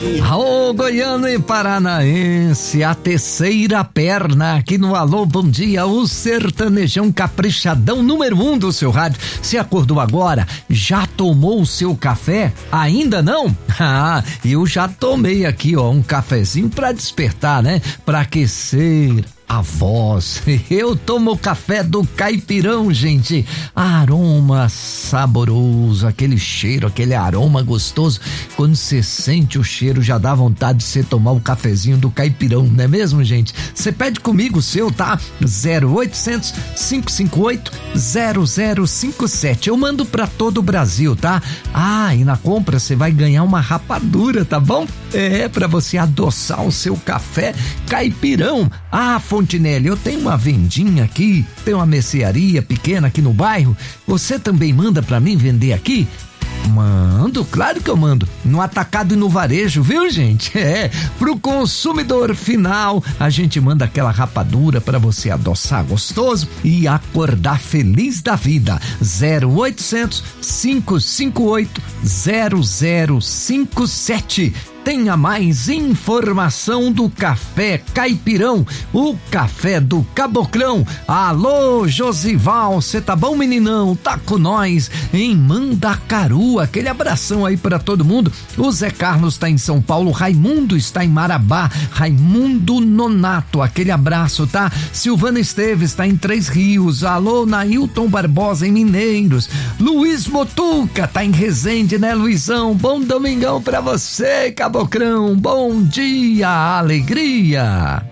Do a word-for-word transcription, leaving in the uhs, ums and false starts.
Alô, goiano e paranaense, a terceira perna aqui no Alô Bom Dia, o sertanejão caprichadão número um do seu rádio. Se acordou agora? Já tomou o seu café? Ainda não? Ah, eu já tomei aqui, ó, um cafezinho pra despertar, né? Pra aquecer a voz. Eu tomo café do Caipirão, gente. Aroma saboroso, aquele cheiro, aquele aroma gostoso. Quando você sente o cheiro, já dá vontade de você tomar o cafezinho do Caipirão, não é mesmo, gente? Você pede comigo o seu, tá? zero oitocentos, cinco cinco oito, zero zero cinco sete. Eu mando pra todo o Brasil, tá? Ah, e na compra você vai ganhar uma rapadura, tá bom? É, pra você adoçar o seu café Caipirão. Ah, Fontinelli, eu tenho uma vendinha aqui, tem uma mercearia pequena aqui no bairro. Você também manda pra mim vender aqui? Mando, claro que eu mando. No atacado e no varejo, viu, gente? É, pro consumidor final, a gente manda aquela rapadura pra você adoçar gostoso e acordar feliz da vida. zero oitocentos, cinco cinco oito, zero zero cinco sete. Tenha mais informação do Café Caipirão, o café do Caboclão. Alô, Josival, cê tá bom, meninão? Tá com nós em Mandacaru. Aquele abração aí pra todo mundo. O Zé Carlos tá em São Paulo, Raimundo está em Marabá, Raimundo Nonato, aquele abraço, tá? Silvana Esteves tá em Três Rios. Alô, Nailton Barbosa em Mineiros. Luiz Motuca tá em Resende, né, Luizão? Bom domingão pra você, Caboclão. Bom dia, alegria.